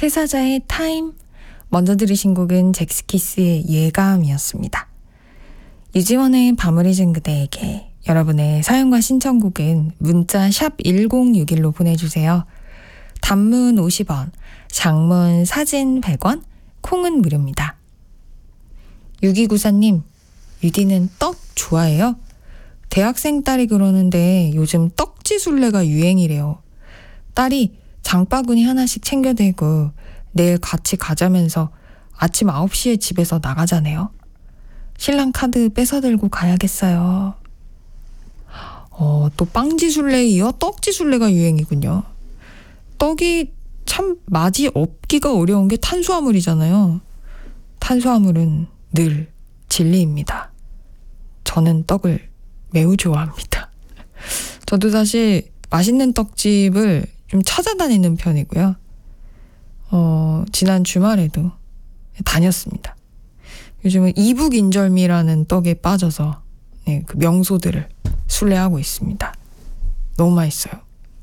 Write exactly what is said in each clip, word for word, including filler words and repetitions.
최사자의 타임, 먼저 들으신 곡은 잭스키스의 예감이었습니다. 유지원의 밤을 잊은 그대에게, 여러분의 사연과 신청곡은 문자 샵 일공육일로 보내주세요. 단문 오십 원, 장문 사진 백 원, 콩은 무료입니다. 육이구사님, 유디는 떡 좋아해요? 대학생 딸이 그러는데 요즘 떡지술래가 유행이래요. 딸이 장바구니 하나씩 챙겨들고 내일 같이 가자면서 아침 아홉 시에 집에서 나가자네요. 신랑 카드 뺏어들고 가야겠어요. 어, 또 빵지술래에 이어 떡지술래가 유행이군요. 떡이 참 맛이 없기가 어려운 게 탄수화물이잖아요. 탄수화물은 늘 진리입니다. 저는 떡을 매우 좋아합니다. 저도 사실 맛있는 떡집을 좀 찾아다니는 편이고요. 어, 지난 주말에도 다녔습니다. 요즘은 이북인절미라는 떡에 빠져서 네, 그 명소들을 순례하고 있습니다. 너무 맛있어요.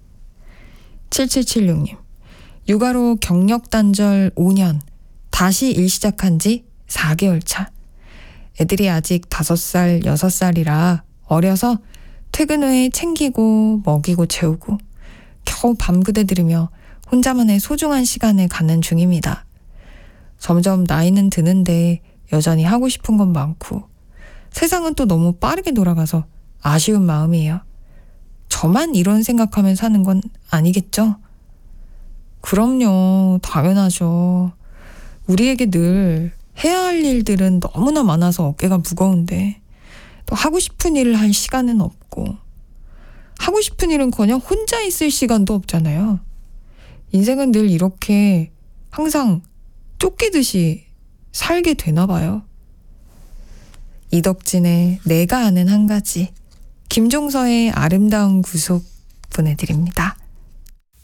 칠칠칠육님, 육아로 경력 단절 오 년, 다시 일 시작한 지 사 개월 차. 애들이 아직 다섯 살, 여섯 살이라 어려서 퇴근 후에 챙기고 먹이고 재우고 겨우 밤그대 들으며 혼자만의 소중한 시간을 갖는 중입니다. 점점 나이는 드는데 여전히 하고 싶은 건 많고 세상은 또 너무 빠르게 돌아가서 아쉬운 마음이에요. 저만 이런 생각하면 사는 건 아니겠죠? 그럼요, 당연하죠. 우리에게 늘 해야 할 일들은 너무나 많아서 어깨가 무거운데 또 하고 싶은 일을 할 시간은 없고 하고 싶은 일은커녕 혼자 있을 시간도 없잖아요. 인생은 늘 이렇게 항상 쫓기듯이 살게 되나 봐요. 이덕진의 내가 아는 한 가지, 김종서의 아름다운 구속 보내드립니다.